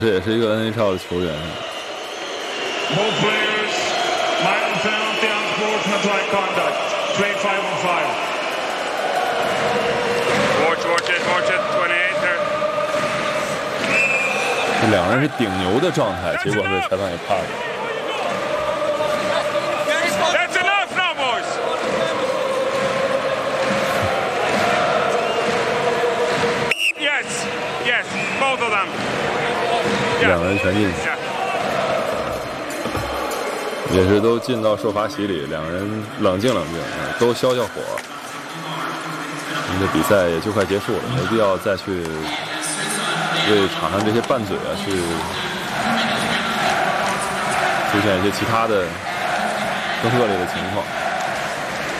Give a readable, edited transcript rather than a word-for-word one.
这也是一个 NHL 的球员。 Both players, minor penalty, unsportsmanlike conduct. Trade 5 on 5. Watch it, 28 there. 这两个人是顶牛的状态，结果被裁判给判了。 That's enough now, boys. Yes, both of them. 两个人全进去， Yeah. 也是都进到受罚席里，两个人冷静冷静，都消消火。我们的比赛也就快结束了，没必要再去为场上这些拌嘴去出现一些其他的更恶劣的情况。